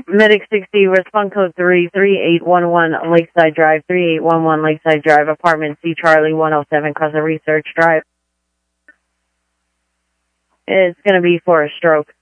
Medic 60, respond code 33811 Lakeside Drive, 3811 Lakeside Drive, apartment C Charlie 107, Casa Research Drive. It's going to be for a stroke.